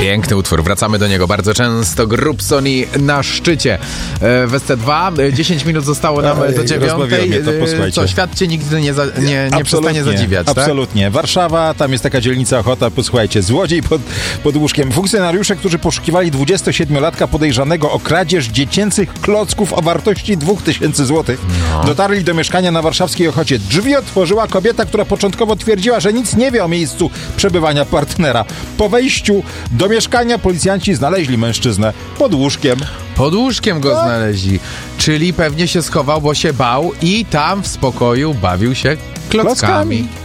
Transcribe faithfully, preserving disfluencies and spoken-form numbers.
Piękny utwór, wracamy do niego bardzo często. Grubsoni na szczycie w S C dwa. dziesięć minut zostało nam do dziewiątej. Co, świat cię nigdy nie, za, nie, nie przestanie zadziwiać, tak? Absolutnie. Warszawa, tam jest taka dzielnica Ochota, posłuchajcie, złodziej pod, pod łóżkiem. Funkcjonariusze, którzy poszukiwali dwudziestosiedmiolatka podejrzanego o kradzież dziecięcych klocków o wartości dwa tysiące złotych, no. dotarli do mieszkania na warszawskiej Ochocie. Drzwi otworzyła kobieta, która początkowo twierdziła, że nic nie wie o miejscu przebywania partnera. Po wejściu do mieszkania policjanci znaleźli mężczyznę pod łóżkiem. Pod łóżkiem go znaleźli. Czyli pewnie się schował, bo się bał i tam w spokoju bawił się klockami. klockami.